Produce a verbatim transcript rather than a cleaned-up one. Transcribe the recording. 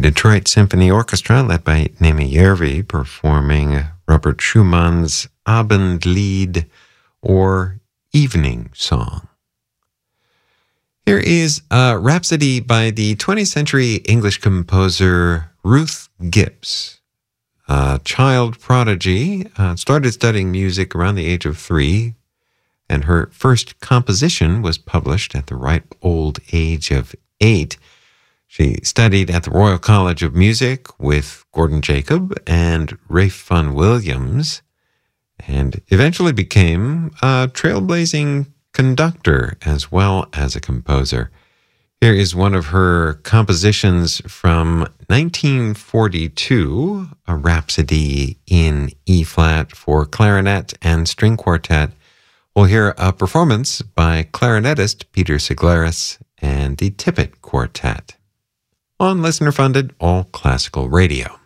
Detroit Symphony Orchestra, led by Nemi Järvi, performing Robert Schumann's Abendlied, or Evening Song. Here is a Rhapsody by the twentieth century English composer Ruth Gibbs. A child prodigy, uh, started studying music around the age of three, and her first composition was published at the ripe old age of eight. She studied at the Royal College of Music with Gordon Jacob and Ralph Vaughan Williams, and eventually became a trailblazing conductor as well as a composer. Here is one of her compositions from nineteen forty-two, a Rhapsody in E-flat for clarinet and string quartet. We'll hear a performance by clarinetist Peter Siglaris and the Tippett Quartet on listener-funded All Classical Radio.